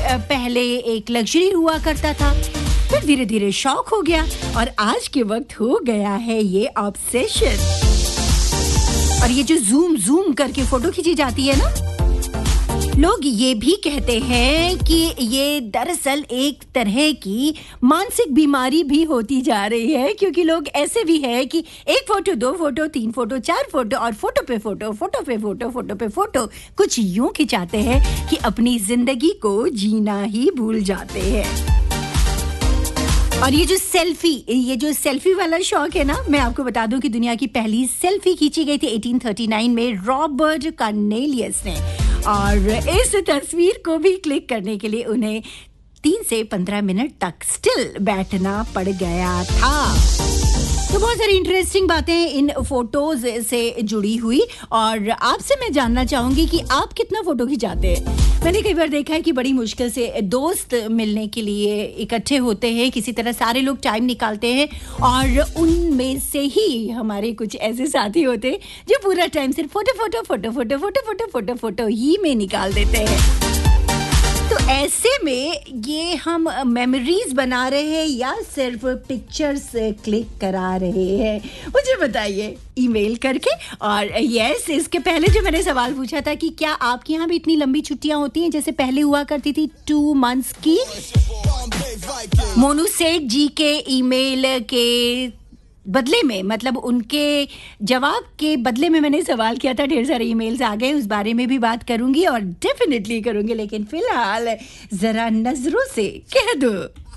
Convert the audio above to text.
पहले एक लग्जरी हुआ करता था, फिर धीरे धीरे शौक हो गया और आज के वक्त हो गया है ये ऑब्सेशन। और ये जो जूम करके फोटो खींची जाती है ना, लोग ये भी कहते हैं कि ये दरअसल एक तरह की मानसिक बीमारी भी होती जा रही है, क्योंकि लोग ऐसे भी हैं कि एक फोटो, दो फोटो, तीन फोटो, चार फोटो और फोटो पे फोटो, फोटो पे फोटो, फोटो पे फोटो कुछ यूं खिंचाते हैं कि अपनी जिंदगी को जीना ही भूल जाते हैं। और ये जो सेल्फी वाला शौक है ना, मैं आपको बता दूं कि दुनिया की पहली सेल्फी खींची गई थी 1839 में रॉबर्ट कार्नेलियस ने, और इस तस्वीर को भी क्लिक करने के लिए उन्हें 3 से 15 मिनट तक स्टिल बैठना पड़ गया था। तो बहुत सारी इंटरेस्टिंग बातें इन फोटोज से जुड़ी हुई, और आपसे मैं जानना चाहूंगी कि आप कितना फोटो खिंचाते हैं। मैंने कई बार देखा है कि बड़ी मुश्किल से दोस्त मिलने के लिए इकट्ठे होते हैं, किसी तरह सारे लोग टाइम निकालते हैं, और उनमें से ही हमारे कुछ ऐसे साथी होते हैं जो पूरा टाइम सिर्फ photo photo photo photo photo photo photo photo ही में निकाल देते हैं। तो ऐसे में ये हम मेमोरीज बना रहे हैं या सिर्फ पिक्चर्स क्लिक करा रहे हैं, मुझे बताइए ईमेल करके। और यस, इसके पहले जो मैंने सवाल पूछा था कि क्या आपके यहाँ भी इतनी लंबी छुट्टियां होती हैं जैसे पहले हुआ करती थी 2 मंथ्स की। मोनू सेठ जी के ईमेल के बदले में, मतलब उनके जवाब के बदले में मैंने सवाल किया था, ढेर सारे ईमेल्स आ गए, उस बारे में भी बात करूंगी और डेफिनेटली करूंगी, लेकिन फिलहाल जरा नजरों से कह दो।